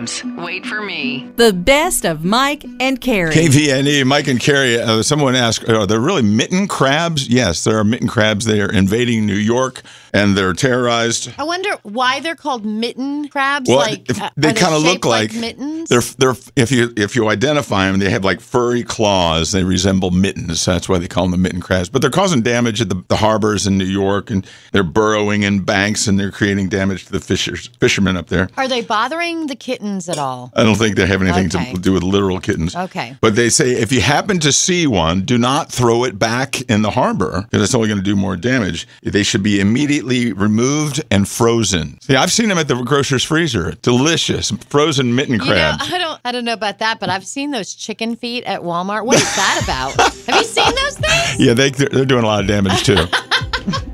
crabs. Wait for me. The best of Mike and Carrie. KVNE, Mike and Carrie. Someone asked, are there really mitten crabs? Yes, there are mitten crabs. They are invading New York, and they're terrorized. I wonder why they're called mitten crabs. Well, like they kind of look shaped like mittens. They're if you identify them, they have like furry claws. They resemble mittens. That's why they call them the mitten crabs. But they're causing damage at the harbors in New York, and they're burrowing in banks, and they're creating damage to the fishermen up there. Are they bothering the kittens at all? I don't think they have anything Okay. to do with literal kittens. Okay. But they say if you happen to see one, do not throw it back in the harbor because it's only going to do more damage. They should be immediately removed and frozen. See, I've seen them at the grocer's freezer. Delicious frozen mitten crabs. I don't know about that, but I've seen those chicken feet at Walmart. What is that about? Have you seen those things? Yeah, they're doing a lot of damage too.